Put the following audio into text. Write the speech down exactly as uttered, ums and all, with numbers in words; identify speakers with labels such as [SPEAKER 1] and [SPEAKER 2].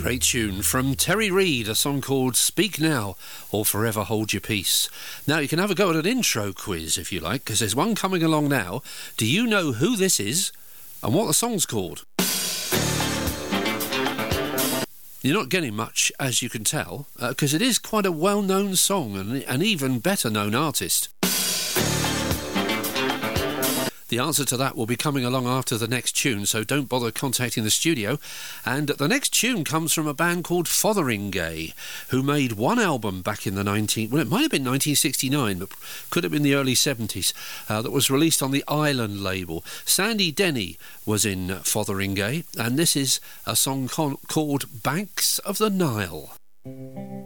[SPEAKER 1] Great tune from Terry Reid, a song called Speak Now or Forever Hold Your Peace. Now, you can have a go at an intro quiz if you like, because there's one coming along now. Do you know who this is and what the song's called? You're not getting much, as you can tell, because uh, it is quite a well-known song and an even better-known artist. The answer to that will be coming along after the next tune, so don't bother contacting the studio. And the next tune comes from a band called Fotheringay, who made one album back in the nineteen... Well, it might have been nineteen sixty-nine, but could have been the early seventies, uh, that was released on the Island label. Sandy Denny was in Fotheringay, and this is a song con- called Banks of the Nile.